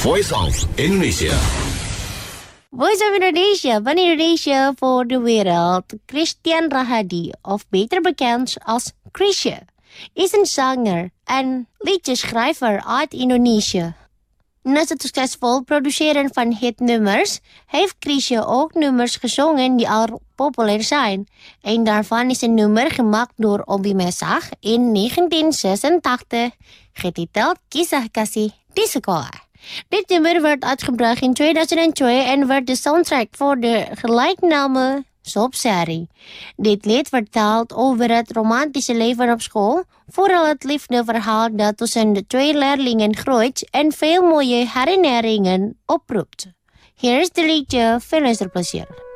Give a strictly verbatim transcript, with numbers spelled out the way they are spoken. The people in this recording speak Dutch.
Voice of Indonesia. Voice of Indonesia van Indonesia voor de wereld. Christian Rahadi, of beter bekend als Chrisye, is een zanger en liedjeschrijver uit Indonesië. Naast het succesvol produceren van hitnummers, heeft Chrisye ook nummers gezongen die al populair zijn. Een daarvan is een nummer gemaakt door Obi Messag in negentien zesentachtig, getiteld Kisah Kasih di Sekolah. Dit nummer werd uitgebracht in tweeduizend twee en werd de soundtrack voor de gelijknamige soapserie. Dit lied vertelt over het romantische leven op school, vooral het liefdeverhaal dat tussen de twee leerlingen groeit en veel mooie herinneringen oproept. Hier is de liedje, veel luisterplezier.